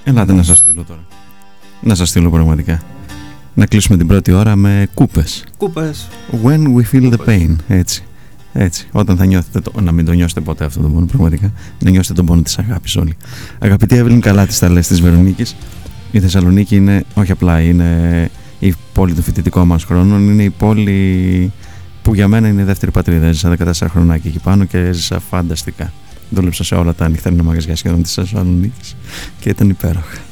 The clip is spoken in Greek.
Ελάτε να σας στείλω τώρα. Να σας στείλω πραγματικά. Να κλείσουμε την πρώτη ώρα με κούπες. Κούπες. When we feel the pain. Έτσι. Έτσι. Όταν θα νιώθετε να μην το νιώσετε ποτέ αυτό το πόνο, πραγματικά. Να νιώσετε τον πόνο της αγάπης όλοι. Αγαπητή Εύλην, καλά τις τα λες της Βερονίκης. Η Θεσσαλονίκη είναι, όχι απλά είναι η πόλη των φοιτητικών μας χρόνων, είναι η πόλη που για μένα είναι η δεύτερη πατρίδα. Έζησα 14 χρονάκια εκεί πάνω και έζησα φανταστικά. Δούλεψα σε όλα τα νυχτερινά μαγαζιά σχεδόν της Θεσσαλονίκης και ήταν υπέροχα.